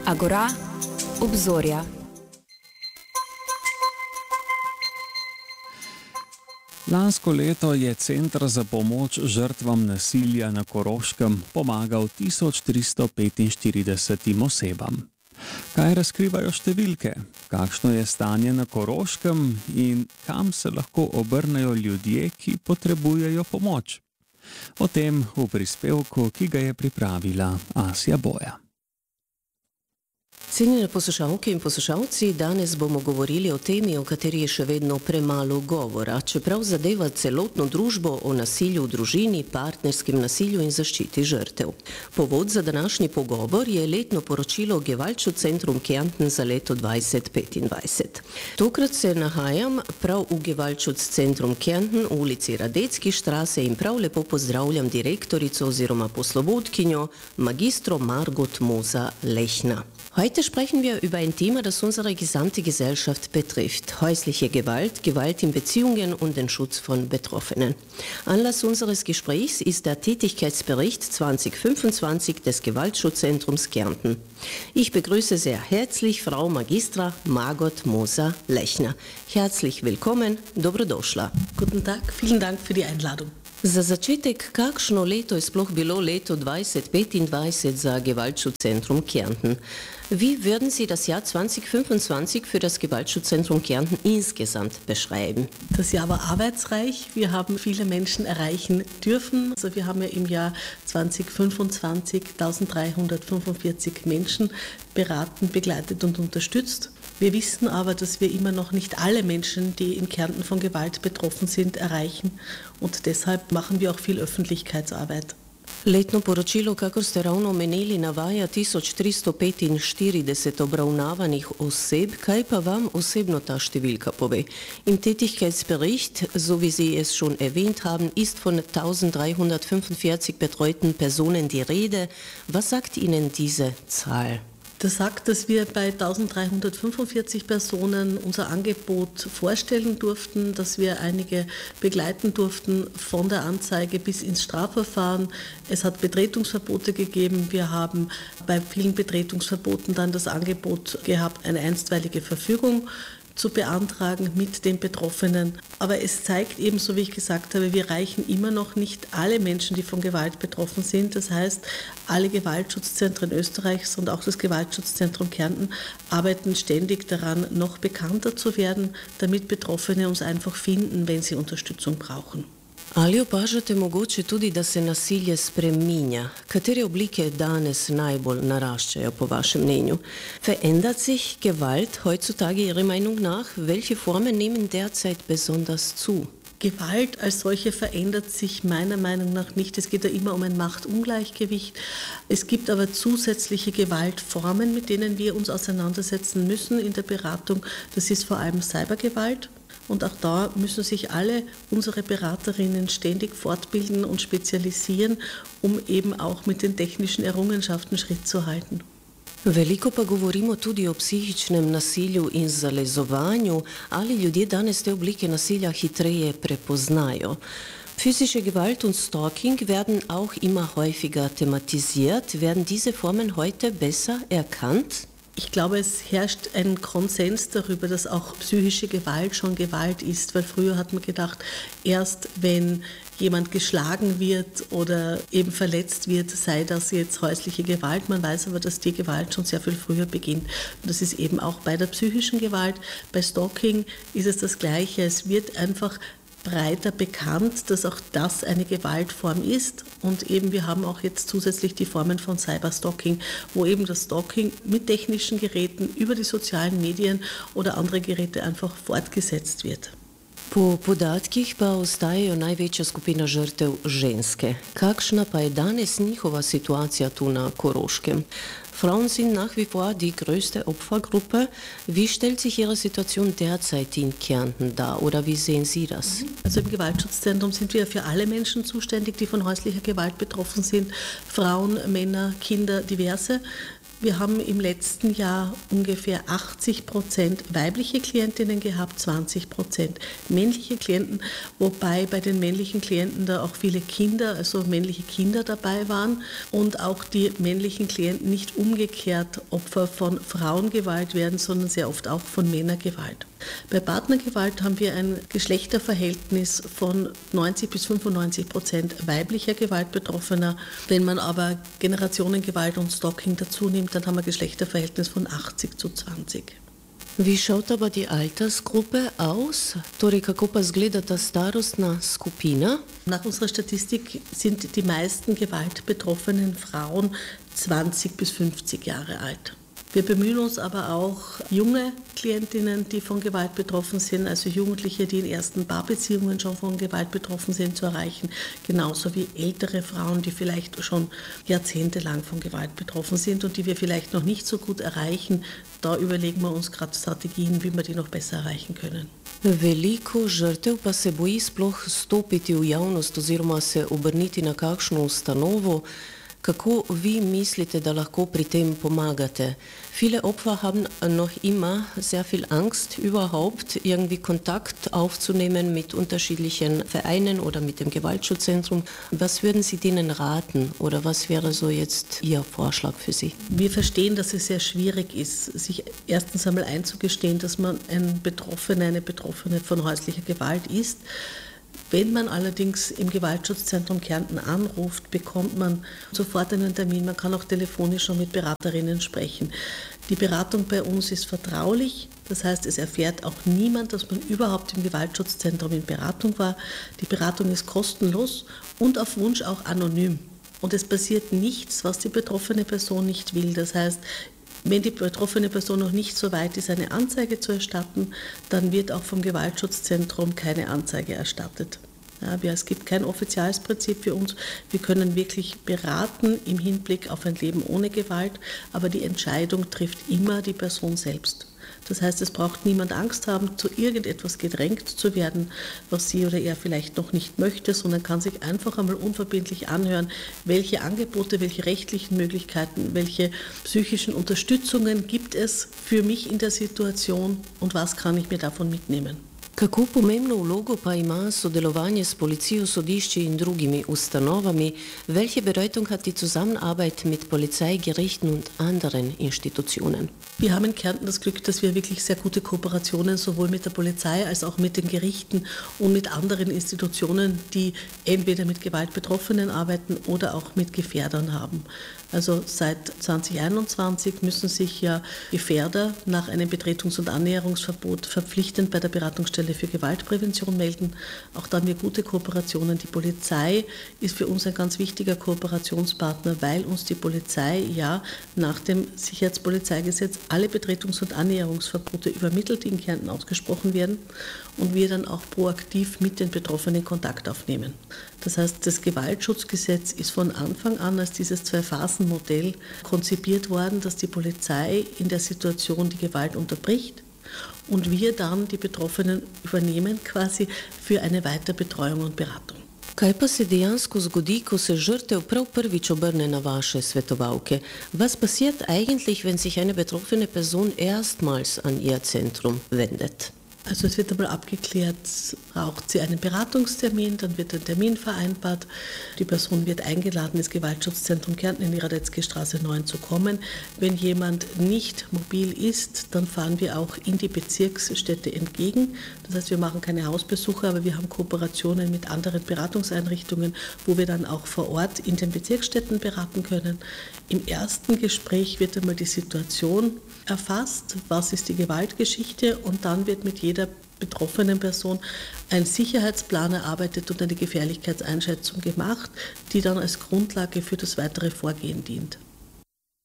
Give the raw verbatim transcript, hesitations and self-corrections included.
Agora, obzorja. Lansko leto je Center za pomoč žrtvam nasilja na Koroškem pomagal tisoč tristo petinštiridesetim osebam. Kaj razkrivajo številke? Kakšno je stanje na Koroškem in kam se lahko obrnejo ljudje, ki potrebujejo pomoč? O tem v prispevku, ki ga je pripravila Asja Boja. Cenjene poslušalke in poslušalci, danes bomo govorili o temi, o kateri je še vedno premalo govora, čeprav zadeva celotno družbo, o nasilju v družini, partnerskem nasilju in zaščiti žrtev. Povod za današnji pogovor je letno poročilo Gewaltschutzcentrum Kärnten za leto dvajset petindvajset. Tokrat se nahajam prav v Gewaltschutzcentrum Kärnten v ulici Radetski štrase in prav lepo pozdravljam direktorico oziroma poslovodkinjo, magistro Margot Moser-Lechner. Heute sprechen wir über ein Thema, das unsere gesamte Gesellschaft betrifft. Häusliche Gewalt, Gewalt in Beziehungen und den Schutz von Betroffenen. Anlass unseres Gesprächs ist der Tätigkeitsbericht zwanzig fünfundzwanzig des Gewaltschutzzentrums Kärnten. Ich begrüße sehr herzlich Frau Magistra Margot Moser-Lechner. Herzlich willkommen, dobrodošla. Guten Tag, vielen Dank für die Einladung. Za začetek, kakšno leto je sploh bilo leto dvajset petindvajset za Gewaltschutzcentrum Kärnten? Wie würden Sie das Jahr zwanzig fünfundzwanzig für das Gewaltschutzcentrum Kärnten insgesamt beschreiben? Das Jahr war arbeitsreich. Wir haben viele Menschen erreichen dürfen. Also wir haben ja im Jahr zwanzig fünfundzwanzig eintausenddreihundertfünfundvierzig Menschen beraten, begleitet und unterstützt. Wir wissen aber, dass wir immer noch nicht alle Menschen, die in Kärnten von Gewalt betroffen sind, erreichen. Und deshalb machen wir auch viel Öffentlichkeitsarbeit. Letno poročilo, kakor ste ravno omenili, navaja tisoč tristo petinštirideset obravnavanih oseb. Kaj pa vam osebno ta številka pove? Im Tätigkeitsbericht, so wie Sie es schon erwähnt haben, ist von eintausenddreihundertfünfundvierzig betreuten Personen die Rede. Was sagt Ihnen diese Zahl? Das sagt, dass wir bei eintausenddreihundertfünfundvierzig Personen unser Angebot vorstellen durften, dass wir einige begleiten durften von der Anzeige bis ins Strafverfahren. Es hat Betretungsverbote gegeben. Wir haben bei vielen Betretungsverboten dann das Angebot gehabt, eine einstweilige Verfügung zu beantragen mit den Betroffenen. Aber es zeigt eben, so wie ich gesagt habe, wir erreichen immer noch nicht alle Menschen, die von Gewalt betroffen sind. Das heißt, alle Gewaltschutzzentren Österreichs und auch das Gewaltschutzzentrum Kärnten arbeiten ständig daran, noch bekannter zu werden, damit Betroffene uns einfach finden, wenn sie Unterstützung brauchen. Ali opažate mogoče tudi, da se nasilje spreminja? Katere oblike danes najbolj naraščajo po vašem mnenju? Verändert sich Gewalt heutzutage Ihrer Meinung nach? Welche Formen nehmen derzeit besonders zu? Gewalt als solche verändert sich meiner Meinung nach nicht. Es geht ja immer um ein Machtungleichgewicht. Es gibt aber zusätzliche Gewaltformen, mit denen wir uns auseinandersetzen müssen in der Beratung. Das ist vor allem Cybergewalt. Und auch da müssen sich alle unsere Beraterinnen ständig fortbilden und spezialisieren, um eben auch mit den technischen Errungenschaften Schritt zu halten. Veliko pa govorimo tudi o psihičnem nasilju in zalezovanju. Ali ljudje danes te oblike nasilja hitreje prepoznajo? Physische Gewalt und Stalking werden auch immer häufiger thematisiert. Werden diese Formen heute besser erkannt? Ich glaube, es herrscht ein Konsens darüber, dass auch psychische Gewalt schon Gewalt ist, weil früher hat man gedacht, erst wenn jemand geschlagen wird oder eben verletzt wird, sei das jetzt häusliche Gewalt. Man weiß aber, dass die Gewalt schon sehr viel früher beginnt. Und das ist eben auch bei der psychischen Gewalt. Bei Stalking ist es das Gleiche. Es wird einfach breiter bekannt, dass auch das eine Gewaltform ist. Und eben wir haben auch jetzt zusätzlich die Formen von Cyberstalking, wo eben das Stalking mit technischen Geräten über die sozialen Medien oder andere Geräte einfach fortgesetzt wird. Po podatkih pa ostajajo največja skupina žrtev ženske. Kakšna pa je danes njihova situacija tu na Koroškem? Frauen sind nach wie vor die größte Opfergruppe. Wie stellt sich Ihre Situation derzeit in Kärnten dar oder wie sehen Sie das? Also im Gewaltschutzzentrum sind wir für alle Menschen zuständig, die von häuslicher Gewalt betroffen sind. Frauen, Männer, Kinder, diverse. Wir haben im letzten Jahr ungefähr achtzig Prozent weibliche Klientinnen gehabt, zwanzig Prozent männliche Klienten, wobei bei den männlichen Klienten da auch viele Kinder, also männliche Kinder dabei waren und auch die männlichen Klienten nicht umgekehrt Opfer von Frauengewalt werden, sondern sehr oft auch von Männergewalt. Bei Partnergewalt haben wir ein Geschlechterverhältnis von neunzig bis fünfundneunzig Prozent weiblicher Gewaltbetroffener. Wenn man aber Generationengewalt und Stalking dazu nimmt, dann haben wir ein Geschlechterverhältnis von achtzig zu zwanzig. Wie schaut aber die Altersgruppe aus? Torej, kako pa izgleda ta starostna skupina? Nach unserer Statistik sind die meisten gewaltbetroffenen Frauen zwanzig bis fünfzig Jahre alt. Wir bemühen uns aber auch, junge Klientinnen, die von Gewalt betroffen sind, also Jugendliche, die in ersten Paarbeziehungen schon von Gewalt betroffen sind, zu erreichen, genauso wie ältere Frauen, die vielleicht schon jahrzehntelang von Gewalt betroffen sind und die wir vielleicht noch nicht so gut erreichen. Da überlegen wir uns gerade Strategien, wie wir die noch besser erreichen können. Veliko žrtev pa se boji sploh stopiti v javnost oziroma se obrniti na kakšno ustanovo. Kako vi mislite, da lahko pri tem pomagate? Viele Opfer haben noch immer sehr viel Angst, überhaupt irgendwie Kontakt aufzunehmen mit unterschiedlichen Vereinen oder mit dem Gewaltschutzzentrum. Was würden Sie denen raten oder was wäre so jetzt Ihr Vorschlag für Sie? Wir verstehen, dass es sehr schwierig ist, sich erstens einmal einzugestehen, dass man ein Betroffener, eine Betroffene von häuslicher Gewalt ist. Wenn man allerdings im Gewaltschutzzentrum Kärnten anruft, bekommt man sofort einen Termin. Man kann auch telefonisch schon mit Beraterinnen sprechen. Die Beratung bei uns ist vertraulich, das heißt, es erfährt auch niemand, dass man überhaupt im Gewaltschutzzentrum in Beratung war. Die Beratung ist kostenlos und auf Wunsch auch anonym. Und es passiert nichts, was die betroffene Person nicht will. Das heißt, wenn die betroffene Person noch nicht so weit ist, eine Anzeige zu erstatten, dann wird auch vom Gewaltschutzzentrum keine Anzeige erstattet. Ja, es gibt kein offizielles Prinzip für uns. Wir können wirklich beraten im Hinblick auf ein Leben ohne Gewalt, aber die Entscheidung trifft immer die Person selbst. Das heißt, es braucht niemand Angst haben, zu irgendetwas gedrängt zu werden, was sie oder er vielleicht noch nicht möchte, sondern kann sich einfach einmal unverbindlich anhören, welche Angebote, welche rechtlichen Möglichkeiten, welche psychischen Unterstützungen gibt es für mich in der Situation und was kann ich mir davon mitnehmen. Kako pomembno vlogo pa ima sodelovanje s policijo, sodišči in drugimi ustanovami? Welche Bedeutung hat die Zusammenarbeit mit Polizei, Gerichten und anderen Institutionen? Wir haben in Kärnten das Glück, dass wir wirklich sehr gute Kooperationen sowohl mit der Polizei als auch mit den Gerichten und mit anderen Institutionen, die entweder mit Gewaltbetroffenen arbeiten oder auch mit Gefährdern haben. Also seit zweitausendeinundzwanzig müssen sich ja Gefährder nach einem Betretungs- und Annäherungsverbot verpflichtend bei der Beratungsstelle für Gewaltprävention melden. Auch da haben wir gute Kooperationen. Die Polizei ist für uns ein ganz wichtiger Kooperationspartner, weil uns die Polizei ja nach dem Sicherheitspolizeigesetz alle Betretungs- und Annäherungsverbote übermittelt, die in Kärnten ausgesprochen werden und wir dann auch proaktiv mit den Betroffenen Kontakt aufnehmen. Das heißt, das Gewaltschutzgesetz ist von Anfang an als dieses Zwei-Phasen-Modell konzipiert worden, dass die Polizei in der Situation die Gewalt unterbricht und wir dann die Betroffenen übernehmen quasi für eine Weiterbetreuung und Beratung. Kaj pa se dejansko zgodi, ko se žrtev prav prvič obrne na vaše svetovalke? Was passiert eigentlich, wenn sich eine betroffene Person erstmals an ihr Zentrum wendet? Also es wird einmal abgeklärt, braucht sie einen Beratungstermin, dann wird ein Termin vereinbart. Die Person wird eingeladen, ins Gewaltschutzzentrum Kärnten in die Radetzky-Straße neun zu kommen. Wenn jemand nicht mobil ist, dann fahren wir auch in die Bezirksstätte entgegen. Das heißt, wir machen keine Hausbesuche, aber wir haben Kooperationen mit anderen Beratungseinrichtungen, wo wir dann auch vor Ort in den Bezirksstätten beraten können. Im ersten Gespräch wird einmal die Situation erfasst, was ist die Gewaltgeschichte und dann wird mit jeder betroffenen Person ein Sicherheitsplan erarbeitet und eine Gefährlichkeitseinschätzung gemacht, die dann als Grundlage für das weitere Vorgehen dient.